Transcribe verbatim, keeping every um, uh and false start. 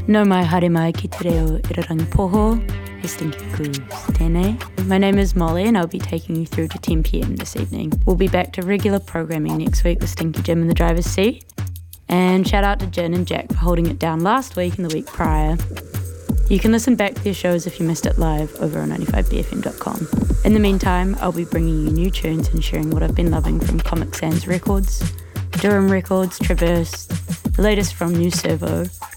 No mai haere mai ki te reo Irarangi Poho, he stinky cruise, tēnei. My name is Molly and I'll be taking you through to ten p.m. this evening. We'll be back to regular programming next week with Stinky Jim in the driver's seat. And shout out to Jen and Jack for holding it down last week and the week prior. You can listen back to their shows if you missed it live over on ninety-five b f m dot com. In the meantime, I'll be bringing you new tunes and sharing what I've been loving from Comic Sans Records, Durham Records, Traverse, the latest from New Servo,